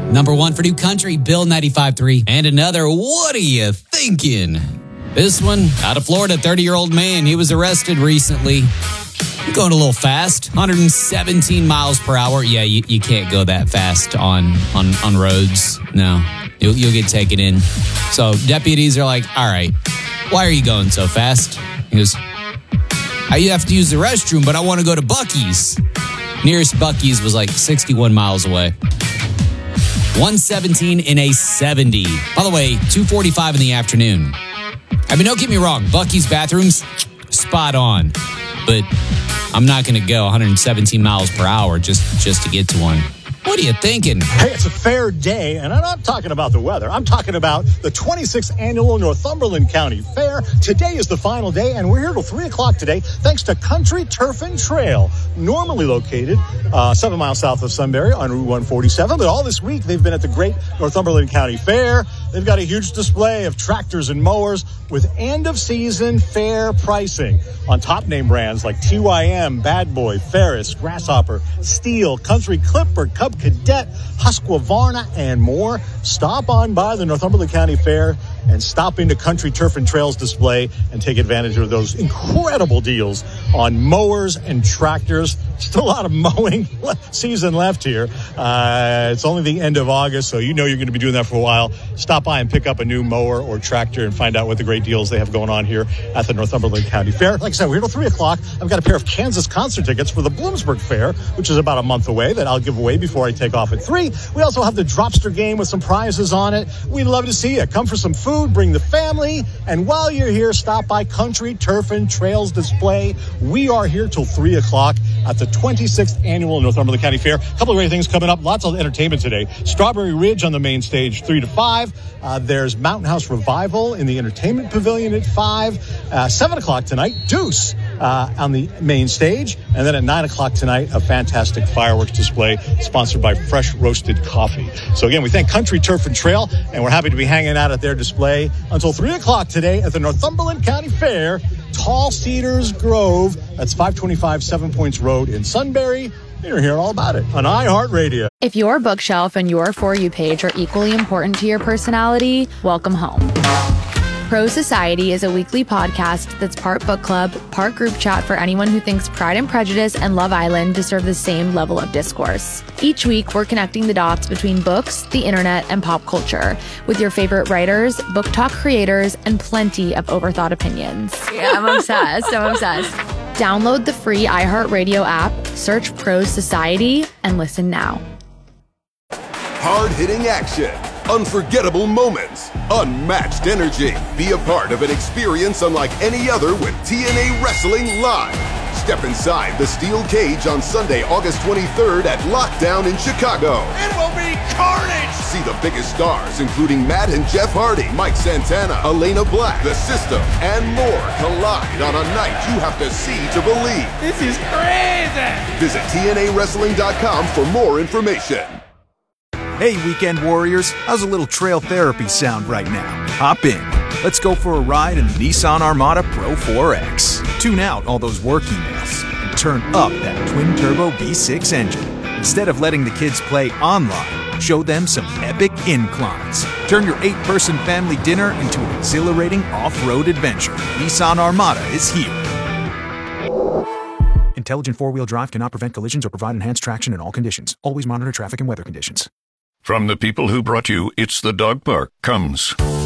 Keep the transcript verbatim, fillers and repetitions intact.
Number one for New Country, Bill ninety-five three. And another, what are you thinking? This one, out of Florida, thirty-year-old man. He was arrested recently. Going a little fast, one hundred seventeen miles per hour. Yeah, you, you can't go that fast on, on, on roads. No, you'll, you'll get taken in. So deputies are like, all right, why are you going so fast? He goes, I have to use the restroom, but I want to go to Buc-ee's. Nearest Buc-ee's was like sixty-one miles away. one seventeen in a seventy. By the way, two forty-five in the afternoon. I mean, don't get me wrong. Buc-ee's bathrooms, spot on. But I'm not going to go one hundred seventeen miles per hour just, just to get to one. What are you thinking? Hey, it's a fair day, and I'm not talking about the weather. I'm talking about the twenty-sixth Annual Northumberland County Fair. Today is the final day, and we're here till three o'clock today, thanks to Country Turf and Trail, normally located uh, seven miles south of Sunbury on Route one forty-seven. But all this week, they've been at the Great Northumberland County Fair. They've got a huge display of tractors and mowers with end-of-season fair pricing on top-name brands like T Y M, Bad Boy, Ferris, Grasshopper, Steel, Country Clipper, Cub Cadet, Husqvarna, and more. Stop on by the Northumberland County Fair and stop into Country Turf and Trails display and take advantage of those incredible deals on mowers and tractors. Still a lot of mowing season left here. Uh, it's only the end of August, so you know you're going to be doing that for a while. Stop by and pick up a new mower or tractor and find out what the great deals they have going on here at the Northumberland County Fair. Like I said, we're here till three o'clock. I've got a pair of Kansas concert tickets for the Bloomsburg Fair, which is about a month away, that I'll give away before I take off at three. We also have the Dropster game with some prizes on it. We'd love to see you. Come for some food, bring the family, and while you're here, stop by Country Turf and Trails display. We are here till three o'clock at the twenty-sixth Annual Northumberland County Fair. A couple of great things coming up. Lots of entertainment today. Strawberry Ridge on the main stage, three to five. Uh, there's Mountain House Revival in the Entertainment Pavilion at five. Uh, seven o'clock tonight, Deuce uh, on the main stage. And then at nine o'clock tonight, a fantastic fireworks display sponsored by Fresh Roasted Coffee. So again, we thank Country Turf and Trail, and we're happy to be hanging out at their display until three o'clock today at the Northumberland County Fair, Tall Cedars Grove. That's five twenty-five Seven Points Road in Sunbury. You're hearing all about it on iHeartRadio. If your bookshelf and your For You page are equally important to your personality, welcome home. Pro Society is a weekly podcast that's part book club, part group chat for anyone who thinks Pride and Prejudice and Love Island deserve the same level of discourse. Each week, we're connecting the dots between books, the internet, and pop culture with your favorite writers, book talk creators, and plenty of overthought opinions. Yeah, I'm obsessed. I'm obsessed. Download the free iHeartRadio app, search Pro Society, and listen now. Hard-hitting action, unforgettable moments, unmatched energy. Be a part of an experience unlike any other with T N A Wrestling Live. Step inside the steel cage on Sunday, August twenty-third at Lockdown in Chicago. It will be carnage! See the biggest stars, including Matt and Jeff Hardy, Mike Santana, Elena Black, The System, and more collide on a night you have to see to believe. This is crazy! Visit T N A wrestling dot com for more information. Hey, Weekend Warriors, how's a little trail therapy sound right now? Hop in. Let's go for a ride in the Nissan Armada Pro four X. Tune out all those work emails and turn up that twin-turbo V six engine. Instead of letting the kids play online, show them some epic inclines. Turn your eight-person family dinner into an exhilarating off-road adventure. Nissan Armada is here. Intelligent four-wheel drive cannot prevent collisions or provide enhanced traction in all conditions. Always monitor traffic and weather conditions. From the people who brought you It's the Dog Park comes